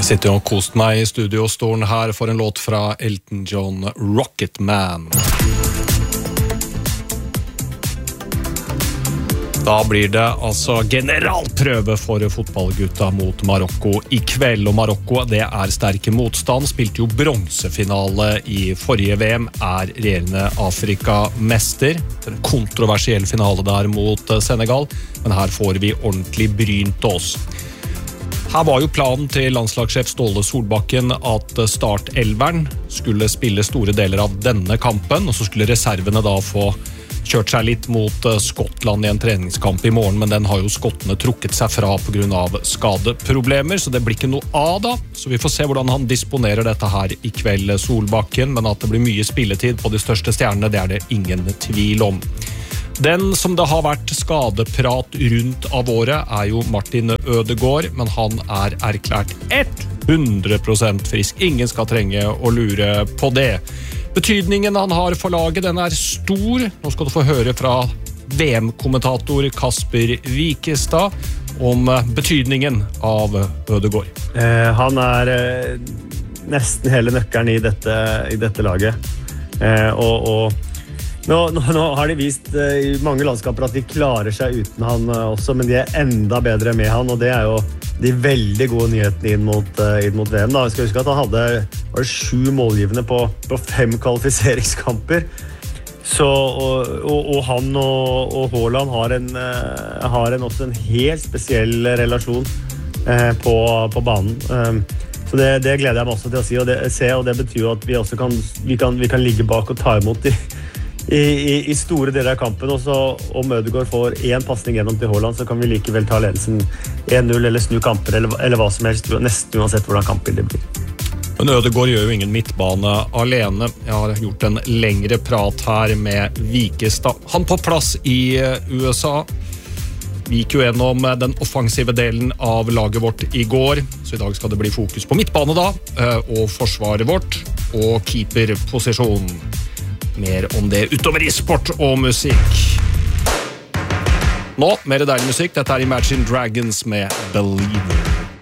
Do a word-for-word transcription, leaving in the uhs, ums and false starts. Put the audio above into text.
Jeg sitter og kost meg I studiostolen her for en låt fra Elton John, Rocketman. Da blir det altså generalprøve for fotballgutta mot Marokko I kveld, og Marokko det er sterke motstand, spilte jo bronsefinale I forrige VM, er regjerende Afrika-mester, en kontroversiell finale der mot Senegal, men her får vi ordentlig brynt oss. Her var jo planen til landslagssjef Ståle Solbakken at startelveren skulle spille store deler av denne kampen, og så skulle reservene da få kjørt seg litt mot Skottland I en treningskamp I morgen, men den har jo skottene trukket seg fra på grunn av skadeproblemer, så det blir ikke noe av da. Så vi får se hvordan han disponerer dette her I kveld, Solbakken, men at det blir mye spilletid på de største stjernene, det er det ingen tvil om. Den som det har vært skadeprat rundt av året er jo Martin Ødegaard, men han er erklært hundre prosent frisk. Ingen skal trenge å lure på det. Betydningen han har for laget, den er stor. Nå skal du få høre fra VM-kommentator Kasper Wikestad om betydningen av Ødegaard. Eh, han er eh, nesten hele nøkkelen I dette, I dette laget. Eh, og, og nå, nå, nå har de vist eh, I mange landskaper at de klarer seg uten han eh, også, men de er enda bedre med han, og det er jo de veldig gode nyhetene inn mot, uh, inn mot VM. Da. Jeg skal huske at han hadde var det sju målgivende på, på fem kvalifiseringskamper. Så, og, og, og han og, og Haaland har, en, uh, har en, også en helt spesiell relasjon uh, på, på banen. Um, så det, det gleder jeg meg også til å si, og det, se, og det betyr jo at vi også kan, vi kan, vi kan ligge bak og ta imot de I, i, I store deler av kampen, og så om Ødegaard får en passning gjennom til Haaland, så kan vi likevel ta ledelsen en null eller snu kamper, eller, eller hva som helst, nesten uansett hvordan kampbildet blir. Men Ødegaard gjør jo ingen midtbane alene. Jeg har gjort en lengre prat her med Wikestad. Han på plass I USA. Vi gikk jo gjennom den offensive delen av laget vårt I går, så I dag skal det bli fokus på midtbane da, og forsvaret vårt, og keeperposisjonen. Mer om det utover I sport og musikk. Nå, mer deilig musikk. Dette er Imagine Dragons med Believer.